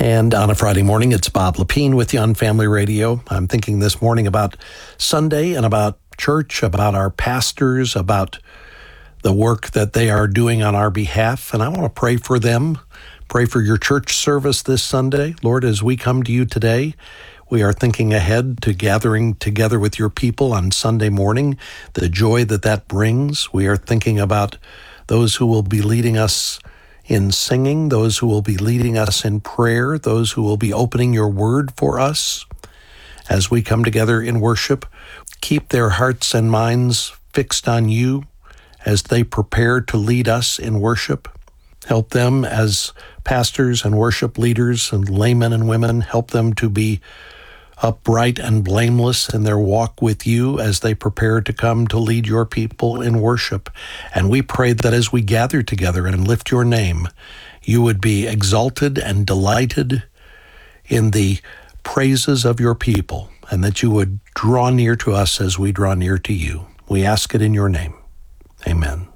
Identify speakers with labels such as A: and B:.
A: And on a Friday morning, it's Bob Lepine with you on Family Radio. I'm thinking this morning about Sunday and about church, about our pastors, about the work that they are doing on our behalf. And I want to pray for them, pray for your church service this Sunday. Lord, as we come to you today, we are thinking ahead to gathering together with your people on Sunday morning, the joy that that brings. We are thinking about those who will be leading us in singing, those who will be leading us in prayer, those who will be opening your word for us. As we come together in worship, keep their hearts and minds fixed on you as they prepare to lead us in worship. Help them as pastors and worship leaders and laymen and women. Help them to be upright and blameless in their walk with you as they prepare to come to lead your people in worship. And we pray that as we gather together and lift your name, you would be exalted and delighted in the praises of your people, and that you would draw near to us as we draw near to you. We ask it in your name. Amen.